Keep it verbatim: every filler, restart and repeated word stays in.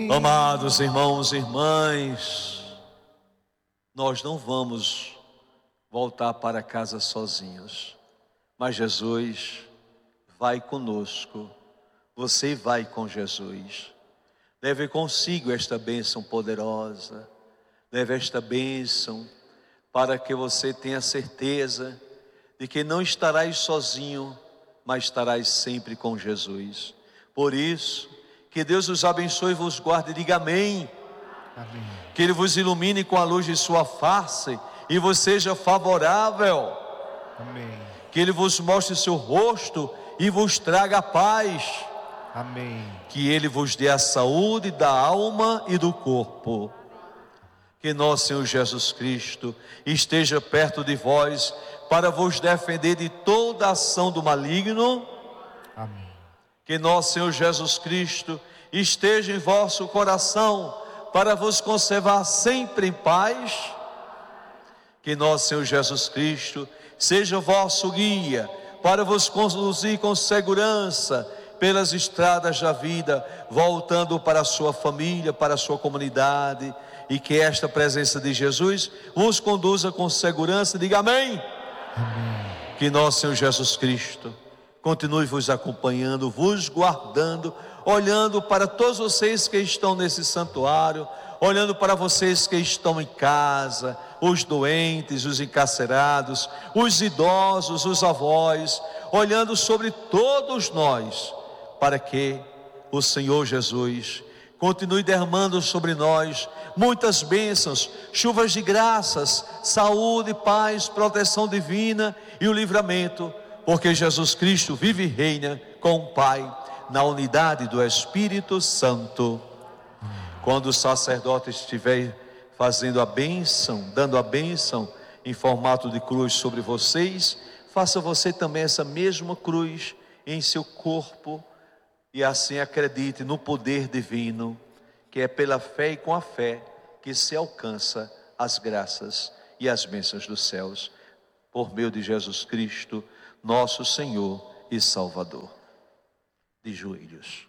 Amém. Amados irmãos e irmãs, nós não vamos voltar para casa sozinhos, mas Jesus vai conosco. Você vai com Jesus. Leve consigo esta bênção poderosa. Leve esta bênção para que você tenha certeza de que não estarás sozinho, mas estarás sempre com Jesus. Por isso, que Deus os abençoe e vos guarde. Diga amém. Amém. Que Ele vos ilumine com a luz de sua face e vos seja favorável. Amém. Que Ele vos mostre seu rosto e vos traga paz. Amém. Que Ele vos dê a saúde da alma e do corpo. Que nosso Senhor Jesus Cristo esteja perto de vós para vos defender de toda ação do maligno. Amém. Que nosso Senhor Jesus Cristo esteja em vosso coração para vos conservar sempre em paz. Que nosso Senhor Jesus Cristo seja vosso guia para vos conduzir com segurança pelas estradas da vida, voltando para a sua família, para a sua comunidade, e que esta presença de Jesus vos conduza com segurança. Diga amém. Amém. Que nosso Senhor Jesus Cristo continue vos acompanhando, vos guardando, olhando para todos vocês que estão nesse santuário, olhando para vocês que estão em casa, os doentes, os encarcerados, os idosos, os avós, olhando sobre todos nós, para que o Senhor Jesus continue derramando sobre nós muitas bênçãos, chuvas de graças, saúde, paz, proteção divina e o livramento, porque Jesus Cristo vive e reina com o Pai na unidade do Espírito Santo. Quando o sacerdote estiver fazendo a bênção, dando a bênção em formato de cruz sobre vocês, faça você também essa mesma cruz em seu corpo e assim acredite no poder divino, que é pela fé e com a fé que se alcança as graças e as bênçãos dos céus, por meio de Jesus Cristo, nosso Senhor e Salvador. De joelhos.